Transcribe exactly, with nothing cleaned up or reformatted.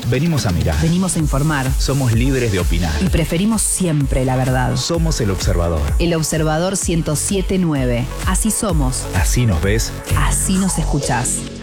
Venimos a mirar. Venimos a informar. Somos libres de opinar. Y preferimos siempre la verdad. Somos El Observador. El Observador ciento siete punto nueve. Así somos. Así nos ves. Así nos escuchás.